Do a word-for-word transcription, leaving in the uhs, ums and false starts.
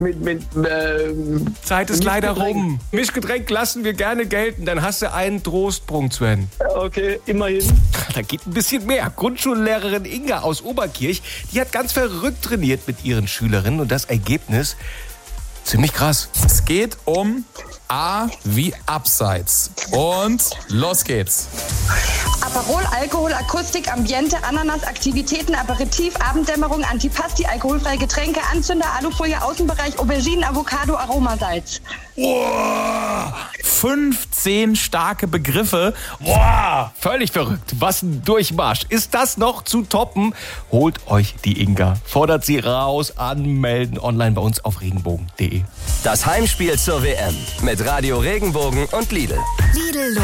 Mit, mit, ähm, Zeit ist leider Mischgetränk. rum. Mischgetränk lassen wir gerne gelten, dann hast du einen Trostpunkt, Sven. Okay, immerhin. Da geht ein bisschen mehr. Grundschullehrerin Inga aus Oberkirch, die hat ganz verrückt trainiert mit ihren Schülerinnen und das Ergebnis ziemlich krass. Es geht um A wie Abseits. Und los geht's. Aperol, Alkohol, Akustik, Ambiente, Ananas, Aktivitäten, Aperitif, Abenddämmerung, Antipasti, alkoholfreie Getränke, Anzünder, Alufolie, Außenbereich, Auberginen, Avocado, Aromasalz. Boah, fünfzehn starke Begriffe. Boah, völlig verrückt. Was ein Durchmarsch. Ist das noch zu toppen? Holt euch die Inga. Fordert sie raus, anmelden online bei uns auf regenbogen punkt de. Das Heimspiel zur W M mit Radio Regenbogen und Lidl. Lidl